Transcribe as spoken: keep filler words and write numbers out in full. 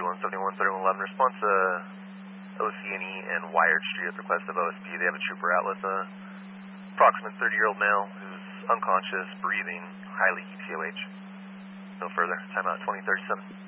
one seventy-one, thirty-one eleven, response to O C N E and Wired Street at the request of O S P. They have a Trooper Atlas, a approximate thirty-year-old male who's unconscious, breathing, highly E T O H. No further. Timeout twenty thirty-seven.